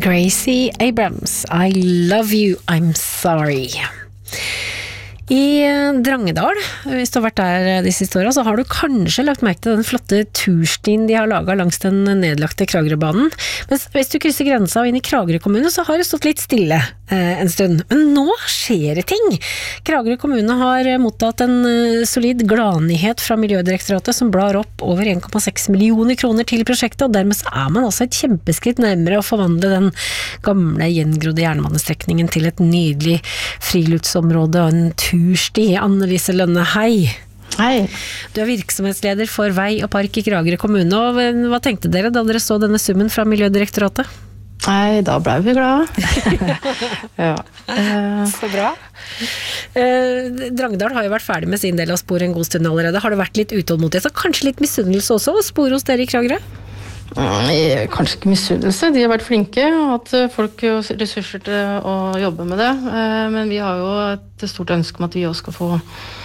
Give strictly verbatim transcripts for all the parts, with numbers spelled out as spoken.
Gracie Abrams, I love you, I'm sorry. I Drangedal, hvis du har vært der de siste årene, så har du kanskje lagt merke til den flotte turstien de har laget langs den nedlagte Kragerøbanen. Men hvis du krysser grensa og inn i Kragerø kommune, så har det stått litt stille eh, en stund. Men nå skjer det ting! Kragerø kommune har mottatt en uh, solid gladnyhet fra Miljødirektoratet som blar opp over en komma seks millioner kroner til prosjektet, og dermed er man altså et kjempeskritt nærmere å forvandle den gamle gjengrodde jernbanestrekningen til et nydelig friluftsområde og en tursti. Annelise Lønne, hei. Hei. Du er virksomhetsleder for Vei og Park i Kragerø kommune, og hva tenkte dere da dere så denne summen fra Miljødirektoratet? Nei, da ble vi glade. Ja. Så bra. Eh, Drangedal har jo vært ferdig med sin del av sporet en god stund allerede. Har det vært litt utålmodighet, og kanskje litt misunnelse også, å spore hos dere i Kragerø? Mm, kanskje ikke misunnelse. De har vært flinke og hatt folk og ressurser til å jobbe med det. Men vi har jo et stort ønske om at vi også skal få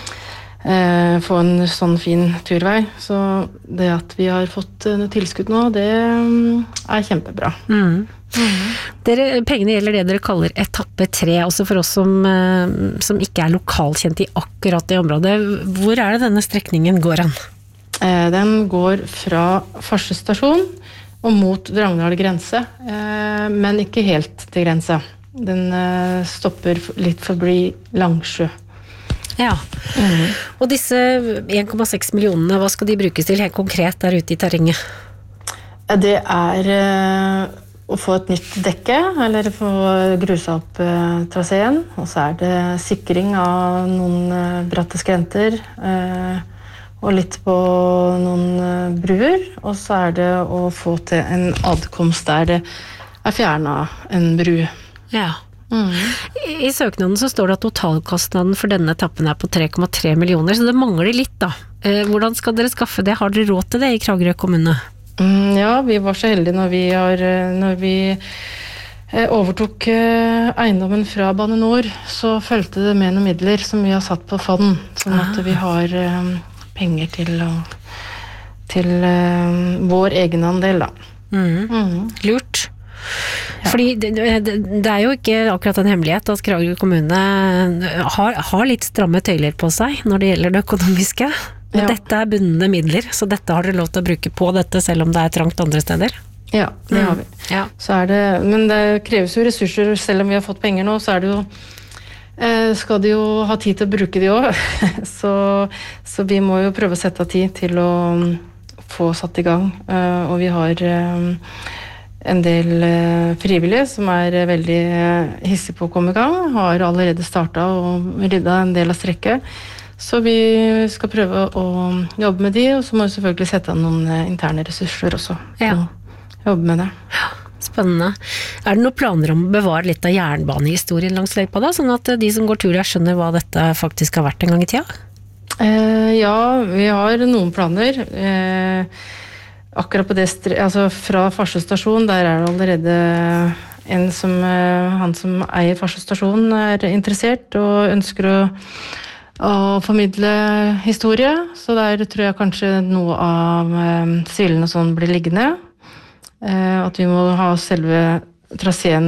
få en sånn fin turvei. Så det at vi har fått noe tilskudd nå, det er kjempebra. Mm. Mm. Dere, pengene gjelder det dere kaller etappe tre, også for oss som, som ikke er lokalkjent i akkurat det området. Hvor er det denne strekningen går an? Den går fra Farse stasjon og mot Drangedal grense, men ikke helt til grense. Den stopper litt forbi Langsjø. Ja, mm. Og disse en komma seks millionene, hva skal de brukes til helt konkret der ute i terrenget? Det er å få et nytt dekke, eller få grusa opp traseen, og så er det sikring av noen bratte skrenter, og litt på noen bruer, og så er det å få til en adkomst der det er fjernet en bru. Ja. Mm. I, I søknaden så står det at totalkostnaden for denne etappen er på tre komma tre millioner, så det mangler litt da. Eh, hvordan skal dere skaffe det? Har dere råd til det i Kragerø kommune? Mm, ja, vi var så heldige når vi, har, når vi eh, overtok eh, eiendommen fra Bane Nor, så følte det med noen midler som vi har satt på fond, sånn at vi har eh, penger til, å, til eh, vår egenandel da. Mm. Mm. Lurt. Ja. Fordi det, det, det er jo ikke akkurat en hemmelighet at Kragerø kommune har, har litt stramme tøyler på seg når det gjelder det økonomiske. Men ja. Dette er bundne midler, så dette har dere lov til å bruke på dette selv om det er trangt andre steder. Ja, det har vi. Mm. Ja. Så er det, men det kreves jo ressurser, selv om vi har fått penger nå, så er det jo eh, skal de jo ha tid til å bruke de også. så, så vi må jo prøve å sette av tid til å få satt i gang. Uh, og vi har uh, en del uh, frivillige som er uh, veldig uh, hissige på å komme i gang, har allerede startet og ryddet en del av strekket. Så vi skal prøve å jobbe med de, og så må vi selvfølgelig sette an noen uh, interne ressurser også. Ja. Jobbe med det. Spennende. Er det noen planer om å bevare litt av jernbanehistorien langs løypa da, sånn at de som går tur der skjønner hva dette faktisk har vært en gang i tida? Uh, ja, vi har noen planer. Uh, akkurat på det, altså fra Farse stasjon, der er det allerede en som, han som eier Farse stasjon er interessert og ønsker å, å formidle historie, så der tror jeg kanskje noe av svillene sånn blir liggende. At vi må ha selve traseen